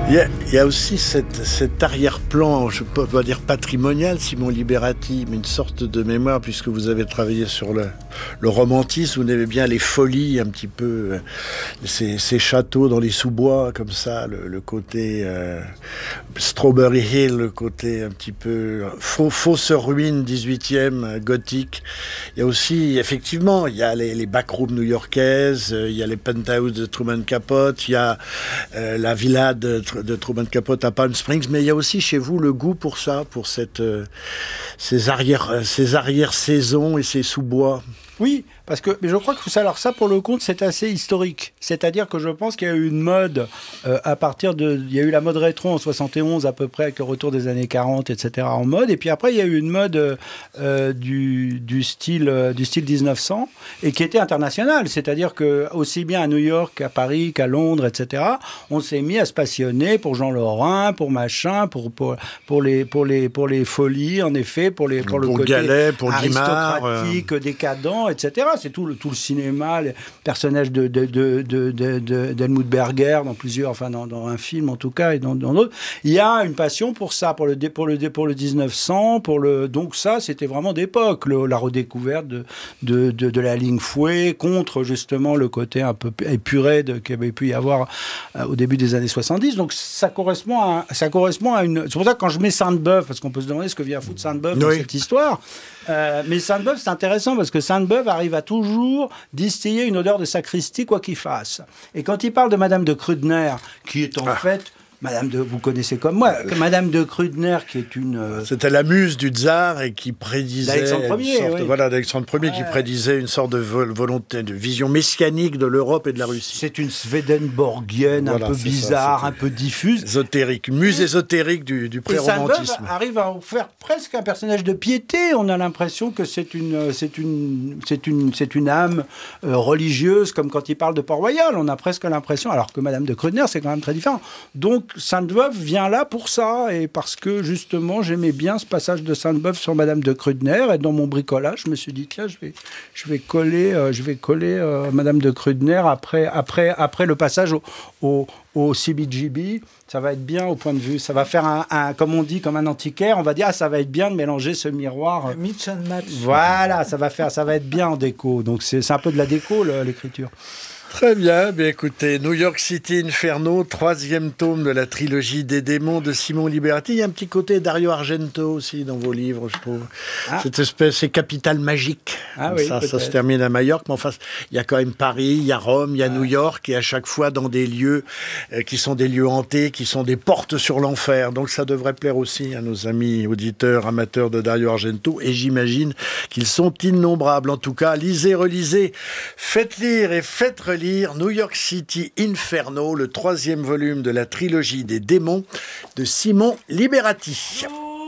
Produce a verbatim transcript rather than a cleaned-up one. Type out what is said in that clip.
Il y a, il y a aussi cette, cet arrière-plan, je ne peux pas dire patrimonial, Simon Liberati, mais une sorte de mémoire, puisque vous avez travaillé sur le, le romantisme, vous aimez bien les folies, un petit peu, ces, ces châteaux dans les sous-bois, comme ça, le, le côté euh, Strawberry Hill, le côté un petit peu faux, fausse ruine dix-huitième, gothique. Il y a aussi, effectivement, il y a les, les backrooms new-yorkaises, il y a les penthouses de Truman Capote, il y a euh, la villa de de Truman Capote à Palm Springs, mais il y a aussi chez vous le goût pour ça, pour cette, euh, ces arrière, ces arrière-saisons et ces sous-bois. Oui, parce que mais je crois que ça, alors ça pour le compte, c'est assez historique. C'est-à-dire que je pense qu'il y a eu une mode euh, à partir de, il y a eu la mode rétro en soixante et onze à peu près avec le retour des années quarante, et cetera en mode. Et puis après il y a eu une mode euh, du du style euh, du style dix-neuf cents et qui était internationale. C'est-à-dire que aussi bien à New York qu'à Paris, qu'à Londres, et cetera. On s'est mis à se passionner pour Jean Lorrain, pour machin, pour pour pour les pour les pour les folies en effet, pour les pour le pour côté Gallet, pour aristocratique, euh... décadent, et cetera. C'est tout le, tout le cinéma, les personnages de, de, de, de, de, de, d'Helmut Berger dans plusieurs, enfin dans, dans un film en tout cas et dans, dans d'autres. Il y a une passion pour ça, pour le, pour le, pour le dix-neuf cents, pour le, donc ça c'était vraiment d'époque, le, la redécouverte de, de, de, de la ligne fouet contre justement le côté un peu épuré de, qu'il y avait pu y avoir euh, au début des années soixante-dix. Donc ça correspond à, ça correspond à une... C'est pour ça que quand je mets Sainte-Beuve, parce qu'on peut se demander ce que vient foutre Sainte-Beuve oui. dans cette histoire, euh, mais Sainte-Beuve c'est intéressant parce que Sainte-Beuve arrive à toujours distiller une odeur de sacristie, quoi qu'il fasse. Et quand il parle de Madame de Krudner, qui est en ah. fait... Madame de, vous connaissez comme moi, Madame de Krudner, qui est une... Euh... C'était la muse du tsar et qui prédisait... D'Alexandre Ier, sorte, oui. Voilà, d'Alexandre Ier, ouais. qui prédisait une sorte de vol, volonté, de vision messianique de l'Europe et de la Russie. C'est une Swedenborgienne voilà, un peu bizarre, ça, un peu diffuse. Ésotérique, muse ésotérique du, du pré-romantisme. Et Sainte-Beuve arrive à en faire presque un personnage de piété. On a l'impression que c'est une, c'est une, c'est une, c'est une âme euh, religieuse, comme quand il parle de Port-Royal. On a presque l'impression, alors que Madame de Krudner, c'est quand même très différent. Donc, Sainte-Beuve vient là pour ça, et parce que justement j'aimais bien ce passage de Sainte-Beuve sur Madame de Krudner, et dans mon bricolage je me suis dit tiens je vais, je vais coller, euh, je vais coller euh, Madame de Krudner après, après, après le passage au, au, au C B G B. Ça va être bien au point de vue, ça va faire un, un comme on dit, comme un antiquaire, on va dire ah ça va être bien de mélanger ce miroir. Mix and match. Voilà, ça va faire, ça va être bien en déco, donc c'est, c'est un peu de la déco le, l'écriture. Très bien, bien écoutez, New York City Inferno, troisième tome de la trilogie des démons de Simon Liberati. Il y a un petit côté Dario Argento aussi dans vos livres, je trouve. Ah. Cette espèce, c'est capitale magique. Ah oui, ça, ça se termine à Majorque, mais enfin, il y a quand même Paris, il y a Rome, il y a ah. New York, et à chaque fois dans des lieux euh, qui sont des lieux hantés, qui sont des portes sur l'enfer. Donc ça devrait plaire aussi à nos amis auditeurs, amateurs de Dario Argento, et j'imagine qu'ils sont innombrables. En tout cas, lisez, relisez, faites lire et faites relire lire New York City Inferno, le troisième volume de la trilogie des démons de Simon Liberati.